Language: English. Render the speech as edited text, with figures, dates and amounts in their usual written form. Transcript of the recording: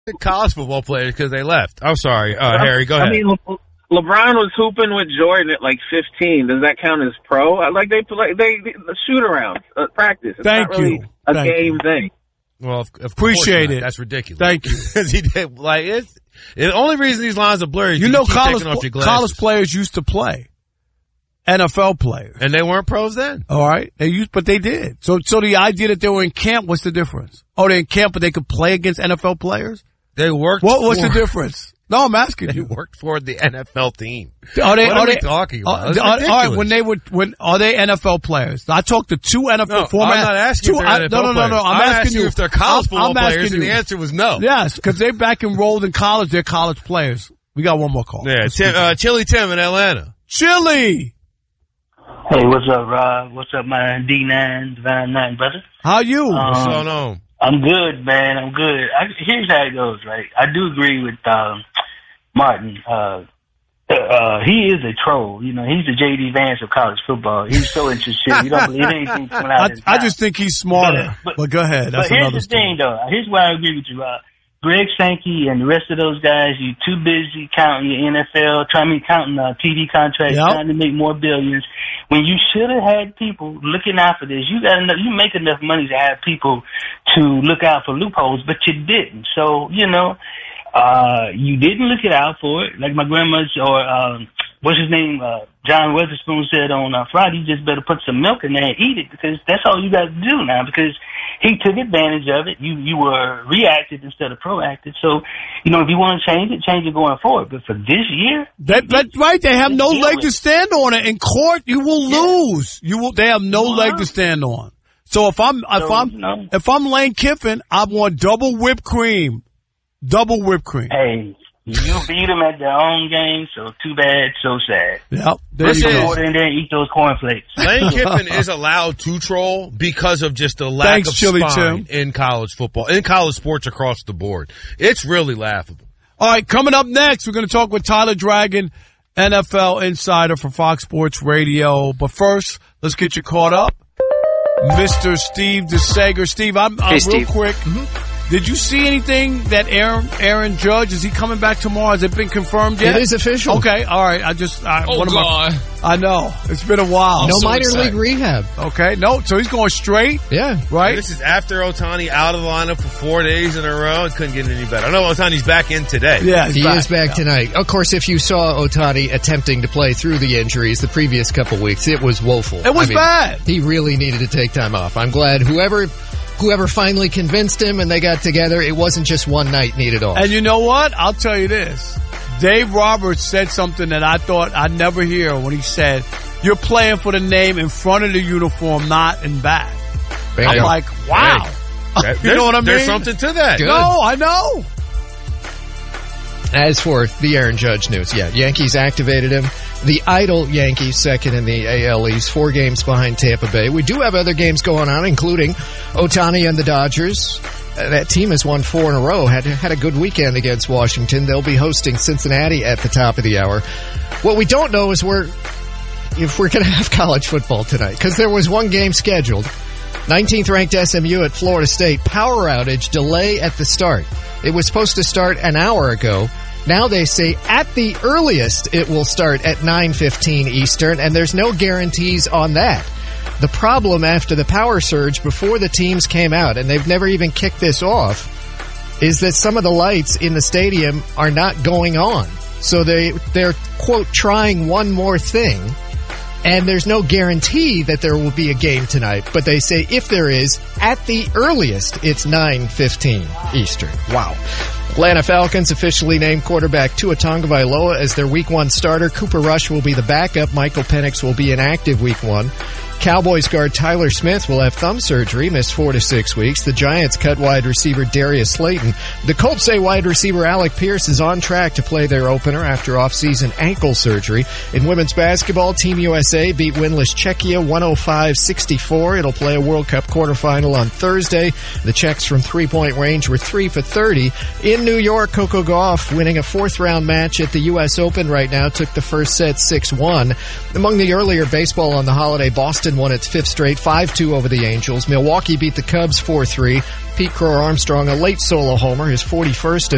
college football players because they left. I'm sorry. Harry, go ahead. I mean, LeBron was hooping with Jordan at like 15. Does that count as pro? Like they shoot around practice. It's Thank not really you. a Thank game you. thing. Well, appreciate it. That's ridiculous. Thank you. Because he did, the only reason these lines are blurry is college players used to play. NFL players. And they weren't pros then. All right. But they did. So the idea that they were in camp, what's the difference? Oh, they're in camp, but they could play against NFL players? They worked What's the difference? No, I'm asking you. They worked for the NFL team. Are they talking about? All right, are they NFL players? I talked to two NFL former. I'm not asking if they're NFL players. No. I'm asking you if they're college football players, and the answer was no. Yes, because they back enrolled in college. They're college players. We got one more call. Yeah, Chili Tim in Atlanta. Chili. Hey, what's up, Rob? What's up, my D9, Divine 9, brother? How you? What's going on? I'm good, man. I'm good. Here's how it goes, right? I do agree with Martin. He is a troll. You know, he's the J.D. Vance of college football. He's so interested. You don't believe anything coming out of his mouth. I just think he's smarter. But go ahead. That's but here's the thing, though. Here's why I agree with you, Rob. Greg Sankey and the rest of those guys, you too busy counting your NFL, counting TV contracts, trying to make more billions. When you should have had people looking out for this, you make enough money to have people to look out for loopholes, but you didn't. So, you didn't look it out for it. Like my grandma's what's his name? John Weatherspoon said on Friday, you just better put some milk in there and eat it because that's all you got to do now because he took advantage of it. You were reactive instead of proactive. So, if you want to change it going forward. But for this year. That's right. They have no leg to stand on it. In court, you will lose. They have no leg to stand on. So if I'm Lane Kiffin, I want double whipped cream. Double whipped cream. Hey. You beat them at their own game, so too bad, so sad. Yep. Go in there and eat those cornflakes. Lane Kiffin is allowed to troll because of just the lack of spine in college football, in college sports across the board. It's really laughable. All right, coming up next, we're going to talk with Tyler Dragon, NFL insider for Fox Sports Radio. But first, let's get you caught up. Mr. Steve DeSager. Steve, I'm real quick. Mm-hmm. Did you see anything that Aaron Judge, is he coming back tomorrow? Has it been confirmed yet? It is official. Okay, all right. I know. It's been a while. No minor league rehab. Okay, no. So he's going straight? Yeah. Right? This is after Ohtani out of the lineup for 4 days in a row. It couldn't get any better. I know Ohtani's back in today. Yeah, he is back tonight. Of course, if you saw Ohtani attempting to play through the injuries the previous couple weeks, it was woeful. It was bad. He really needed to take time off. I'm glad whoever finally convinced him and they got together, it wasn't just one night needed off. And you know what? I'll tell you this. Dave Roberts said something that I thought I'd never hear when he said, you're playing for the name in front of the uniform, not in back. I'm like, wow. Hey, you know what I mean? There's something to that. Good. No, I know. As for the Aaron Judge news, Yankees activated him. The idle Yankees second in the AL East, 4 games behind Tampa Bay. We do have other games going on, including Ohtani and the Dodgers. That team has won 4 in a row, had a good weekend against Washington. They'll be hosting Cincinnati at the top of the hour. What we don't know is if we're going to have college football tonight, because there was one game scheduled. 19th ranked SMU at Florida State. Power outage, delay at the start. It was supposed to start an hour ago. Now they say at the earliest it will start at 9:15 Eastern, and there's no guarantees on that. The problem after the power surge before the teams came out, and they've never even kicked this off, is that some of the lights in the stadium are not going on. So they're, quote, trying one more thing, and there's no guarantee that there will be a game tonight. But they say if there is, at the earliest, it's 9:15 Eastern. Wow. Atlanta Falcons officially named quarterback Tua Tagovailoa as their Week 1 starter. Cooper Rush will be the backup. Michael Penix will be inactive Week 1. Cowboys guard Tyler Smith will have thumb surgery, missed 4 to 6 weeks. The Giants cut wide receiver Darius Slayton. The Colts say wide receiver Alec Pierce is on track to play their opener after off-season ankle surgery. In women's basketball, Team USA beat winless Czechia 105-64. It'll play a World Cup quarterfinal on Thursday. The Czechs from three-point range were 3 for 30. In New York, Coco Gauff winning a 4th-round match at the U.S. Open right now, took the first set 6-1. Among the earlier baseball on the holiday, Boston won its 5th straight, 5-2 over the Angels. Milwaukee beat the Cubs 4-3. Pete Crow Armstrong, a late solo homer, his 41st of